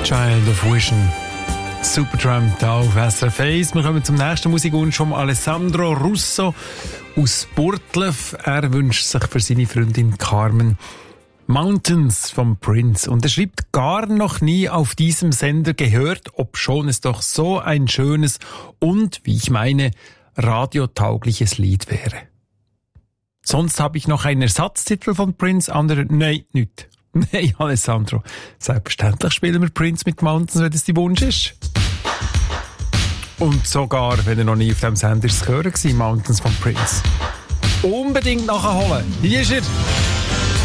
Child of Vision. Supertramp da auf SRF 1. Wir kommen zum nächsten Musikwunsch von Alessandro Russo aus Burgdorf. Er wünscht sich für seine Freundin Carmen Mountains vom Prince. Und er schreibt, gar noch nie auf diesem Sender gehört, obschon es doch so ein schönes und, wie ich meine, radiotaugliches Lied wäre. Sonst habe ich noch einen Ersatztitel von Prince, andere, nein, nicht. Nein, Alessandro, selbstverständlich spielen wir Prince mit Mountains, wenn das dein Wunsch ist. Und sogar, wenn er noch nie auf dem Sender zu hören war, Mountains von Prince. Unbedingt nachholen. Hier ist er.